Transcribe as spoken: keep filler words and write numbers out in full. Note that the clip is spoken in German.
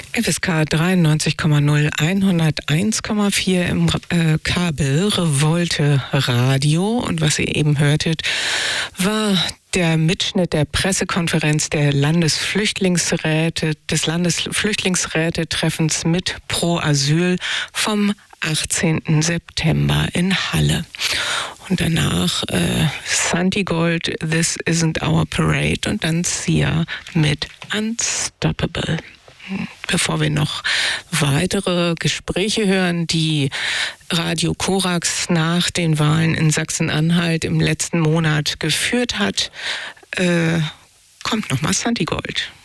F S K dreiundneunzig Komma null, hunderteins Komma vier im äh, Kabel Revolte Radio. Und was ihr eben hörtet, war der Mitschnitt der Pressekonferenz der Landesflüchtlingsräte, des Landesflüchtlingsrätetreffens mit Pro Asyl vom achtzehnten September in Halle. Und danach äh, Santigold, This Isn't Our Parade, und dann Sia mit Unstoppable. Bevor wir noch weitere Gespräche hören, die Radio Korax nach den Wahlen in Sachsen-Anhalt im letzten Monat geführt hat, äh, kommt nochmal Santigold.